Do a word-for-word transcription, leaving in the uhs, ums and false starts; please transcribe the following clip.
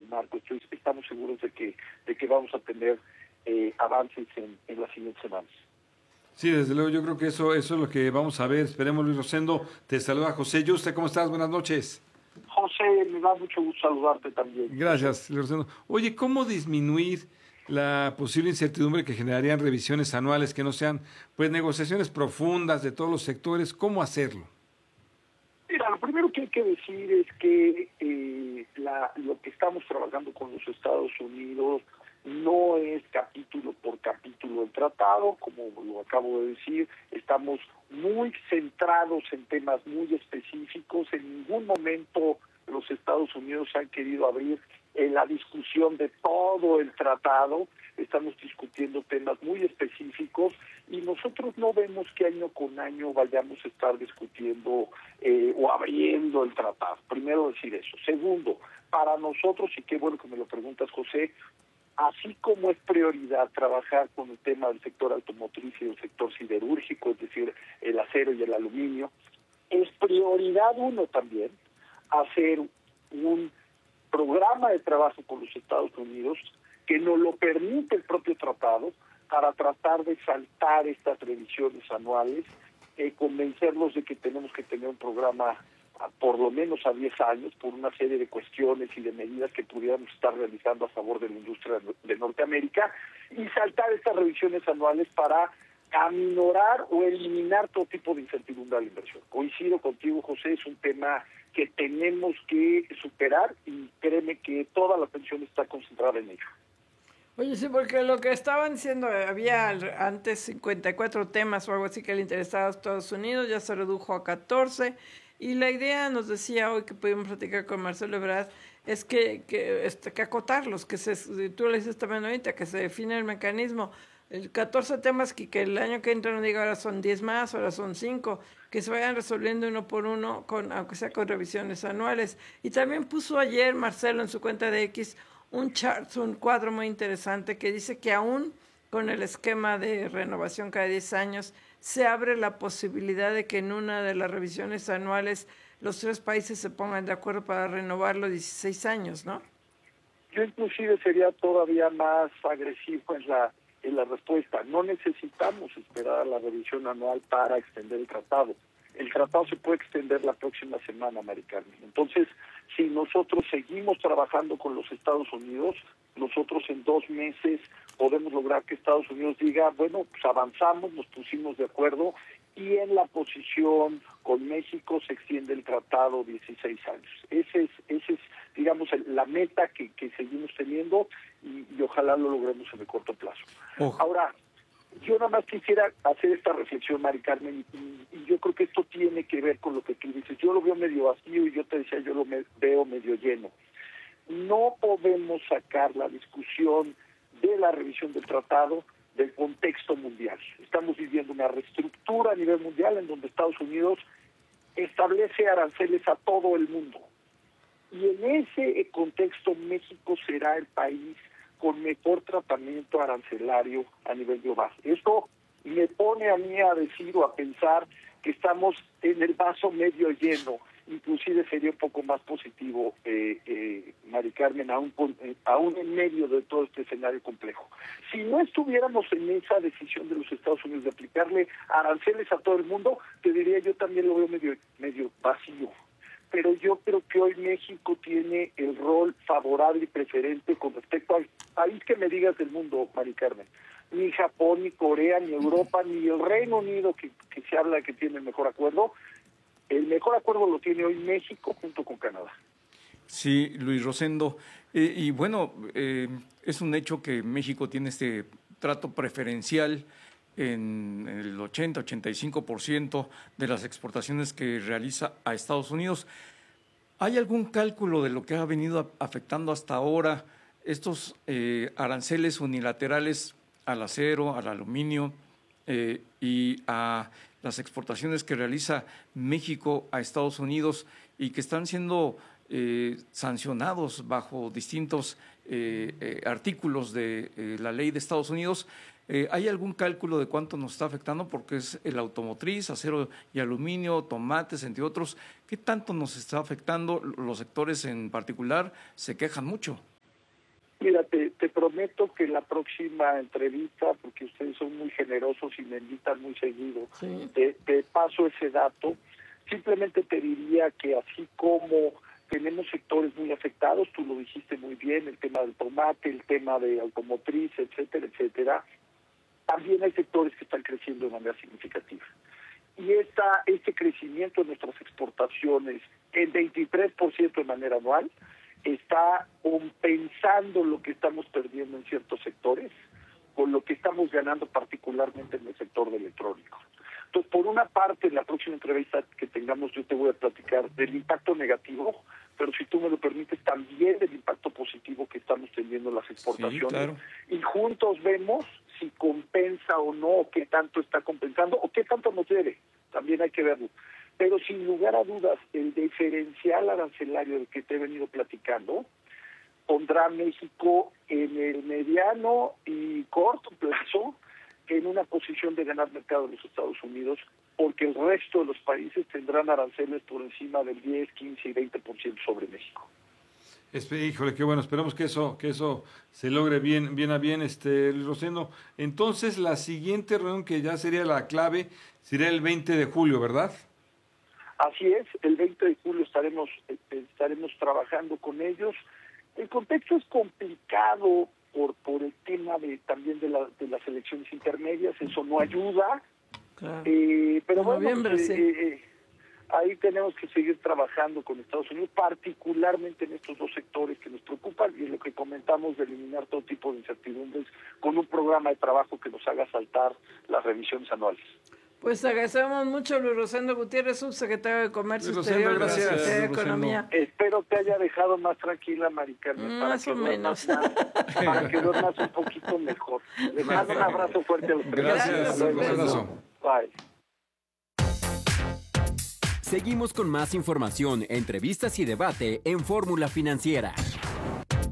Marco. Estoy, estamos seguros de que de que vamos a tener eh, avances en, en las siguientes semanas. Sí, desde luego, yo creo que eso, eso es lo que vamos a ver. Esperemos, Luis Rosendo. Te saluda José Yuste. ¿Cómo estás? Buenas noches. José, me da mucho gusto saludarte también. Gracias, Luis Rosendo. Oye, ¿cómo disminuir la posible incertidumbre que generarían revisiones anuales que no sean, pues, negociaciones profundas de todos los sectores? ¿Cómo hacerlo? Mira, lo primero que hay que decir es que eh, la, lo que estamos trabajando con los Estados Unidos no es capítulo por capítulo el tratado, como lo acabo de decir, estamos muy centrados en temas muy específicos. En ningún momento los Estados Unidos han querido abrir en la discusión de todo el tratado. Estamos discutiendo temas muy específicos y nosotros no vemos que año con año vayamos a estar discutiendo eh, o abriendo el tratado. Primero decir eso. Segundo, para nosotros, y qué bueno que me lo preguntas, José, así como es prioridad trabajar con el tema del sector automotriz y del sector siderúrgico, es decir, el acero y el aluminio, es prioridad uno también hacer un programa de trabajo con los Estados Unidos que nos lo permite el propio tratado para tratar de saltar estas revisiones anuales, eh, convencerlos de que tenemos que tener un programa por lo menos a diez años, por una serie de cuestiones y de medidas que pudiéramos estar realizando a favor de la industria de Norteamérica, y saltar estas revisiones anuales para aminorar o eliminar todo tipo de incertidumbre a la inversión. Coincido contigo, José, es un tema que tenemos que superar y créeme que toda la atención está concentrada en ello. Oye, sí, porque lo que estaban diciendo, había antes cincuenta y cuatro temas o algo así que le interesaba a Estados Unidos, ya se redujo a catorce, y la idea, nos decía hoy que pudimos platicar con Marcelo Ebrard, es que, que, este, que acotarlos, que se, tú le dices también ahorita, que se define el mecanismo. El catorce temas que, que el año que entra no diga ahora son diez más, ahora son cinco, que se vayan resolviendo uno por uno, con aunque sea con revisiones anuales. Y también puso ayer Marcelo en su cuenta de X un chart, un cuadro muy interesante que dice que aún con el esquema de renovación cada diez años, se abre la posibilidad de que en una de las revisiones anuales los tres países se pongan de acuerdo para renovarlo dieciséis años, ¿no? Yo inclusive sería todavía más agresivo en la en la respuesta. No necesitamos esperar a la revisión anual para extender el tratado. El tratado se puede extender la próxima semana, Mari Carmen. Entonces, si nosotros seguimos trabajando con los Estados Unidos, nosotros en dos meses podemos lograr que Estados Unidos diga, bueno, pues avanzamos, nos pusimos de acuerdo, y en la posición con México se extiende el tratado dieciséis años. Ese es, ese es digamos, la meta que, que seguimos teniendo y, y ojalá lo logremos en el corto plazo. Ojo. Ahora, yo nada más quisiera hacer esta reflexión, Mari Carmen, y, y yo creo que esto tiene que ver con lo que tú dices. Yo lo veo medio vacío y yo te decía, yo lo me, veo medio lleno. No podemos sacar la discusión de la revisión del tratado del contexto mundial. Estamos viviendo una reestructura a nivel mundial en donde Estados Unidos establece aranceles a todo el mundo. Y en ese contexto México será el país con mejor tratamiento arancelario a nivel global. Esto me pone a mí a decir o a pensar que estamos en el vaso medio lleno. Inclusive sería un poco más positivo, eh, eh, Mari Carmen, aún, eh, aún en medio de todo este escenario complejo. Si no estuviéramos en esa decisión de los Estados Unidos de aplicarle aranceles a todo el mundo, te diría yo también lo veo medio, medio vacío. Pero yo creo que hoy México tiene el rol favorable y preferente con respecto al país que me digas del mundo, Mari Carmen. Ni Japón, ni Corea, ni Europa, ni el Reino Unido, que, que se habla que tiene el mejor acuerdo. El mejor acuerdo lo tiene hoy México junto con Canadá. Sí, Luis Rosendo. Eh, y bueno, eh, es un hecho que México tiene este trato preferencial en el ochenta, ochenta y cinco por ciento de las exportaciones que realiza a Estados Unidos. ¿Hay algún cálculo de lo que ha venido afectando hasta ahora estos eh, aranceles unilaterales al acero, al aluminio eh, y a las exportaciones que realiza México a Estados Unidos y que están siendo eh, sancionados bajo distintos eh, eh, artículos de eh, la ley de Estados Unidos? Eh, ¿Hay algún cálculo de cuánto nos está afectando? Porque es el automotriz, acero y aluminio, tomates, entre otros. ¿Qué tanto nos está afectando? Los sectores en particular se quejan mucho. te prometo que la próxima entrevista, porque ustedes son muy generosos y me invitan muy seguido, Sí. te, te paso ese dato. Simplemente te diría que así como tenemos sectores muy afectados, tú lo dijiste muy bien, el tema del tomate, el tema de automotriz, etcétera, etcétera, también hay sectores que están creciendo de manera significativa. Y esta, este crecimiento de nuestras exportaciones en veintitrés por ciento de manera anual está compensando lo que estamos perdiendo en ciertos sectores con lo que estamos ganando particularmente en el sector de electrónicos. Entonces, por una parte, en la próxima entrevista que tengamos yo te voy a platicar del impacto negativo, pero si tú me lo permites, también del impacto positivo que estamos teniendo en las exportaciones. Sí, claro. Y juntos vemos si compensa o no, o qué tanto está compensando, o qué tanto nos debe. También hay que verlo. Pero sin lugar a dudas, el diferencial arancelario del que te he venido platicando pondrá a México en el mediano y corto plazo en una posición de ganar mercado en los Estados Unidos, porque el resto de los países tendrán aranceles por encima del diez, quince y veinte por ciento sobre México. Espe- Híjole, qué bueno, esperamos que eso, que eso se logre bien, bien a bien, este Luis Rosendo. Entonces, la siguiente reunión, que ya sería la clave, sería el veinte de julio, ¿verdad? Así es, el veinte de julio estaremos eh, estaremos trabajando con ellos. El contexto es complicado por por el tema de también de, la, de las elecciones intermedias, eso no ayuda, Claro. eh, pero En bueno, noviembre, pues, sí. eh, eh, ahí tenemos que seguir trabajando con Estados Unidos, particularmente en estos dos sectores que nos preocupan y en lo que comentamos de eliminar todo tipo de incertidumbres con un programa de trabajo que nos haga saltar las revisiones anuales. Pues agradecemos mucho a Luis Rosendo Gutiérrez, subsecretario de Comercio Luis Exterior Rosendo, de la gracias, Secretaría de Luis Rosendo. Economía. Espero te haya dejado más tranquila, Mari Carmen, para Más que o duermas menos. más, para que duermas un poquito mejor. Les mando un abrazo fuerte a los tres. Gracias, Gracias, un un beso. abrazo. Bye. Seguimos con más información, entrevistas y debate en Fórmula Financiera.